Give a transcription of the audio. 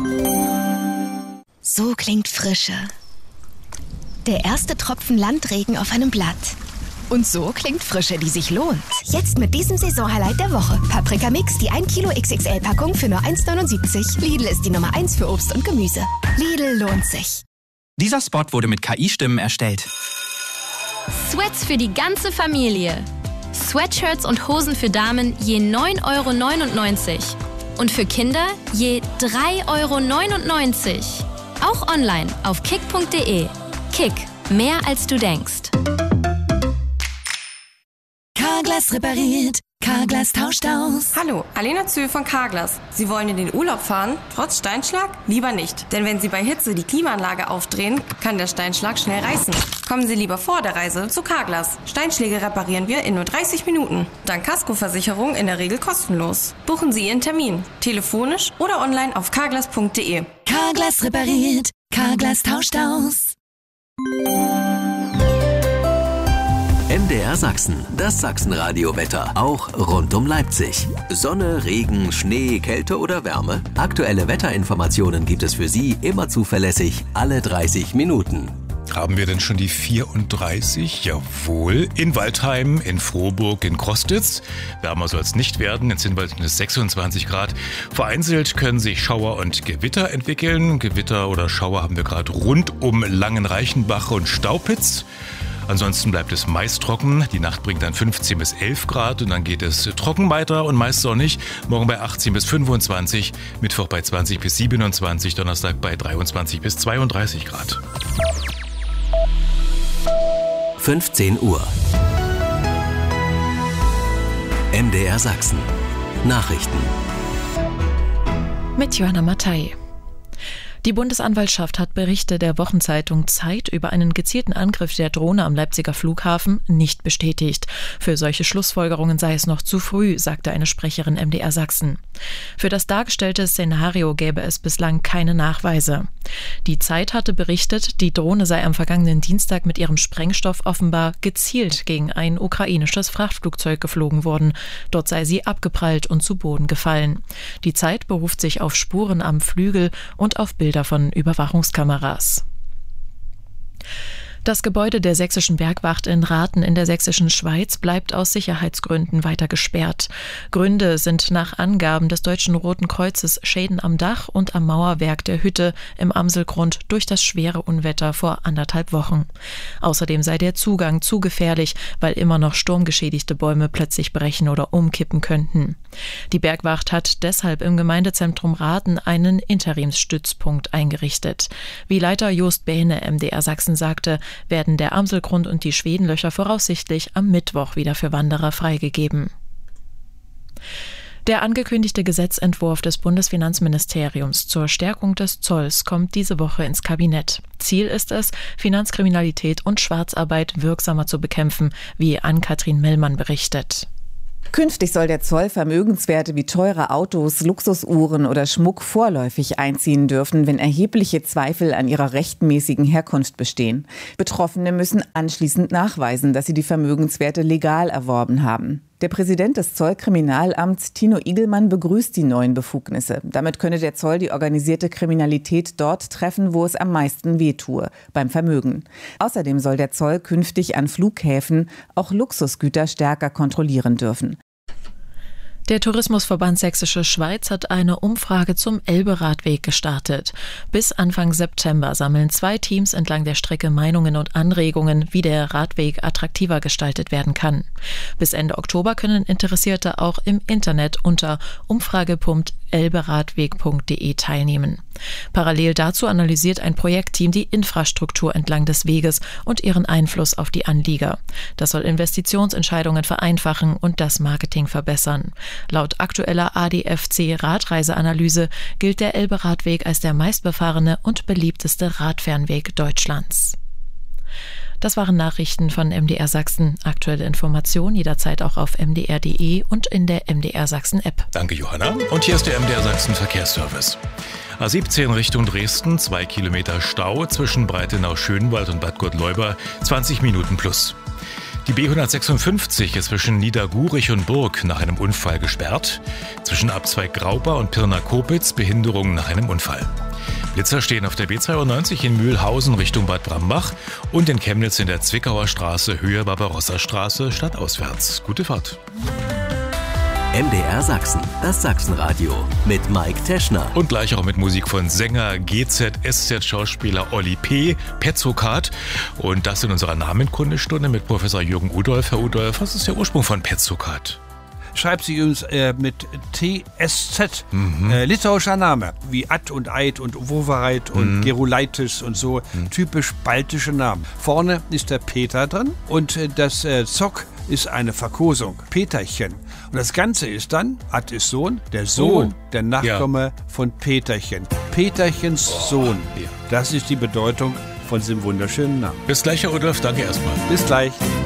So klingt Frische. Der erste Tropfen Landregen auf einem Blatt. Und so klingt Frische, die sich lohnt. Jetzt mit diesem Saisonhighlight der Woche. Paprika Mix, die 1 Kilo XXL-Packung für nur 1,79. Lidl ist die Nummer 1 für Obst und Gemüse. Lidl lohnt sich. Dieser Spot wurde mit KI-Stimmen erstellt. Sweats für die ganze Familie. Sweatshirts und Hosen für Damen je 9,99 €. Und für Kinder je 3,99 €. Auch online auf kick.de. Kick, mehr als du denkst. Carglass repariert, Carglass tauscht aus. Hallo, Alena Zöhl von Carglass. Sie wollen in den Urlaub fahren, trotz Steinschlag? Lieber nicht. Denn wenn Sie bei Hitze die Klimaanlage aufdrehen, kann der Steinschlag schnell reißen. Kommen Sie lieber vor der Reise zu Carglass. Steinschläge reparieren wir in nur 30 Minuten. Dank Kaskoversicherung in der Regel kostenlos. Buchen Sie Ihren Termin. Telefonisch oder online auf carglass.de. Carglass repariert, Carglass tauscht aus. MDR Sachsen, das Sachsenradio-Wetter, auch rund um Leipzig. Sonne, Regen, Schnee, Kälte oder Wärme? Aktuelle Wetterinformationen gibt es für Sie immer zuverlässig, alle 30 Minuten. Haben wir denn schon die 34? Jawohl. In Waldheim, in Frohburg, in Krostitz. Wärmer soll es nicht werden. In Zinnwald sind es 26 Grad. Vereinzelt können sich Schauer und Gewitter entwickeln. Gewitter oder Schauer haben wir gerade rund um Langenreichenbach und Staupitz. Ansonsten bleibt es meist trocken. Die Nacht bringt dann 15 bis 11 Grad und dann geht es trocken weiter und meist sonnig. Morgen bei 18 bis 25, Mittwoch bei 20 bis 27, Donnerstag bei 23 bis 32 Grad. 15 Uhr. MDR Sachsen. Nachrichten. Mit Johanna Mattei. Die Bundesanwaltschaft hat Berichte der Wochenzeitung Zeit über einen gezielten Angriff der Drohne am Leipziger Flughafen nicht bestätigt. Für solche Schlussfolgerungen sei es noch zu früh, sagte eine Sprecherin MDR Sachsen. Für das dargestellte Szenario gäbe es bislang keine Nachweise. Die Zeit hatte berichtet, die Drohne sei am vergangenen Dienstag mit ihrem Sprengstoff offenbar gezielt gegen ein ukrainisches Frachtflugzeug geflogen worden. Dort sei sie abgeprallt und zu Boden gefallen. Die Zeit beruft sich auf Spuren am Flügel und auf Bilder von Überwachungskameras. Das Gebäude der Sächsischen Bergwacht in Rathen in der Sächsischen Schweiz bleibt aus Sicherheitsgründen weiter gesperrt. Gründe sind nach Angaben des Deutschen Roten Kreuzes Schäden am Dach und am Mauerwerk der Hütte im Amselgrund durch das schwere Unwetter vor 1,5 Wochen. Außerdem sei der Zugang zu gefährlich, weil immer noch sturmgeschädigte Bäume plötzlich brechen oder umkippen könnten. Die Bergwacht hat deshalb im Gemeindezentrum Rathen einen Interimsstützpunkt eingerichtet. Wie Leiter Jost Bähne MDR Sachsen sagte, werden der Amselgrund und die Schwedenlöcher voraussichtlich am Mittwoch wieder für Wanderer freigegeben. Der angekündigte Gesetzentwurf des Bundesfinanzministeriums zur Stärkung des Zolls kommt diese Woche ins Kabinett. Ziel ist es, Finanzkriminalität und Schwarzarbeit wirksamer zu bekämpfen, wie Ann-Kathrin Mellmann berichtet. Künftig soll der Zoll Vermögenswerte wie teure Autos, Luxusuhren oder Schmuck vorläufig einziehen dürfen, wenn erhebliche Zweifel an ihrer rechtmäßigen Herkunft bestehen. Betroffene müssen anschließend nachweisen, dass sie die Vermögenswerte legal erworben haben. Der Präsident des Zollkriminalamts, Tino Igelmann, begrüßt die neuen Befugnisse. Damit könne der Zoll die organisierte Kriminalität dort treffen, wo es am meisten wehtue, beim Vermögen. Außerdem soll der Zoll künftig an Flughäfen auch Luxusgüter stärker kontrollieren dürfen. Der Tourismusverband Sächsische Schweiz hat eine Umfrage zum Elbe-Radweg gestartet. Bis Anfang September sammeln 2 Teams entlang der Strecke Meinungen und Anregungen, wie der Radweg attraktiver gestaltet werden kann. Bis Ende Oktober können Interessierte auch im Internet unter umfrage.elberadweg.de teilnehmen. Parallel dazu analysiert ein Projektteam die Infrastruktur entlang des Weges und ihren Einfluss auf die Anlieger. Das soll Investitionsentscheidungen vereinfachen und das Marketing verbessern. Laut aktueller ADFC-Radreiseanalyse gilt der Elbe-Radweg als der meistbefahrene und beliebteste Radfernweg Deutschlands. Das waren Nachrichten von MDR Sachsen. Aktuelle Informationen jederzeit auch auf mdr.de und in der MDR Sachsen-App. Danke, Johanna. Und hier ist der MDR Sachsen Verkehrsservice. A17 Richtung Dresden, 2 Kilometer Stau zwischen Breitenau-Schönwald und Bad Gottleuba, 20 Minuten plus. Die B156 ist zwischen Niedergurich und Burg nach einem Unfall gesperrt. Zwischen Abzweig Grauba und Pirna-Kopitz Behinderung nach einem Unfall. Blitzer stehen auf der B92 in Mühlhausen Richtung Bad Brambach und in Chemnitz in der Zwickauer Straße Höhe Barbarossa-Straße stadtauswärts. Gute Fahrt. MDR Sachsen, das Sachsenradio mit Mike Teschner. Und gleich auch mit Musik von Sänger, GZ-SZ-Schauspieler Olli P., Petzokat. Und das in unserer Namenkundestunde mit Professor Jürgen Udolf. Herr Udolf, was ist der Ursprung von Petzokat? Schreibt sich uns mit TSZ, litauischer Name, wie Ad und Eid und Wovereit und Gerulaitis und so, typisch baltische Namen. Vorne ist der Peter drin und das Zock ist eine Verkosung, Peterchen. Und das Ganze ist dann, Ad ist Sohn, der Sohn, der Nachkomme von Peterchen. Peterchens Sohn. Das ist die Bedeutung von diesem wunderschönen Namen. Bis gleich, Herr Udolf, danke erstmal. Bis gleich.